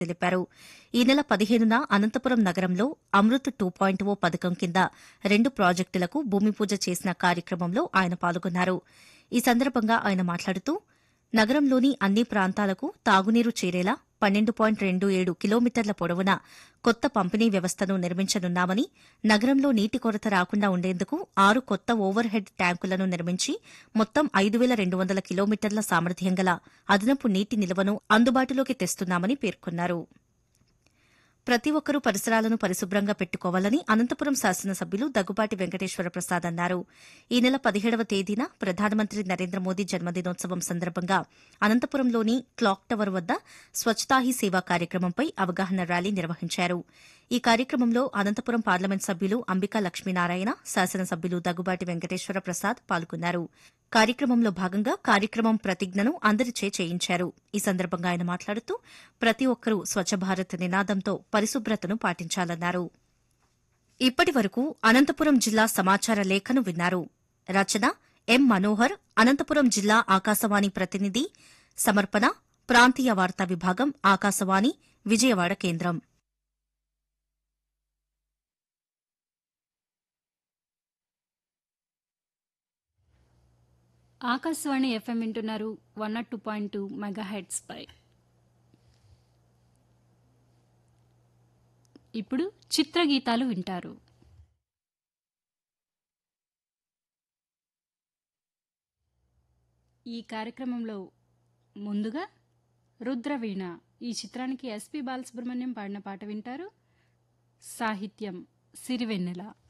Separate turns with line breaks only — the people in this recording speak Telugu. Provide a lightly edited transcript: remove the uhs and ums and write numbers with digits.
తెలిపారు. ఈ నెల 15న అనంతపురం నగరంలో అమృత్ 2.0 పథకం కింద 2 ప్రాజెక్టులకు భూమి పూజ చేసిన కార్యక్రమంలో ఆయన పాల్గొన్నారు. ఈ సందర్భంగా ఆయన మాట్లాడుతూ నగరంలోని అన్ని ప్రాంతాలకు తాగునీరు చేరేలా 12.27 కిలోమీటర్ల పొడవున కొత్త పంపిణీ వ్యవస్థను నిర్మించనున్నామని, నగరంలో నీటి కొరత రాకుండా ఉండేందుకు 6 కొత్త ఓవర్ హెడ్ ట్యాంకులను నిర్మించి మొత్తం 5,200 కిలోమీటర్ల సామర్థ్యం గల అదనపు నీటి నిల్వను అందుబాటులోకి తెస్తున్నామని పేర్కొన్నారు. ప్రతి ఒక్కరూ పరిసరాలను పరిశుభ్రంగా పెట్టుకోవాలని అనంతపురం శాసనసభ్యులు దగ్గుబాటి వెంకటేశ్వర ప్రసాద్ అన్నారు. ఈ నెల 17వ తేదీన ప్రధానమంత్రి నరేంద్ర మోదీ జన్మదినోత్సవం సందర్భంగా అనంతపురంలోని క్లాక్ టవర్ వద్ద స్వచ్ఛతా హీ సేవా కార్యక్రమంపై అవగాహన ర్యాలీ నిర్వహించారు. ఈ కార్యక్రమంలో అనంతపురం పార్లమెంట్ సభ్యులు అంబికా లక్ష్మీనారాయణ, శాసనసభ్యులు దగ్గుబాటి వెంకటేశ్వర ప్రసాద్ పాల్గొన్నారు. కార్యక్రమంలో భాగంగా కార్యక్రమం ప్రతిజ్ఞను అందరిచే చేయించారు. ఈ సందర్భంగా ఆయన మాట్లాడుతూ ప్రతి ఒక్కరూ స్వచ్ఛ భారత్ నినాదంతో పరిశుభ్రతను పాటించాలన్నారు. ఇప్పటి వరకు అనంతపురం జిల్లా సమాచార లేఖను విన్నారు. రచన ఎం మనోహర్, అనంతపురం జిల్లా ఆకాశవాణి ప్రతినిధి. సమర్పణ ప్రాంతీయ వార్తా విభాగం, ఆకాశవాణి విజయవాడ కేంద్రం.
ఆకాశవాణి ఎఫ్ఎం వింటున్నారు 102.2 మెగాహెర్ట్జ్ పై. ఇప్పుడు చిత్రగీతాలు వింటారు. ఈ కార్యక్రమంలో ముందుగా రుద్రవీణ ఈ చిత్రానికి ఎస్పి బాలసుబ్రహ్మణ్యం పాడిన పాట వింటారు. సాహిత్యం సిరివెన్నెల.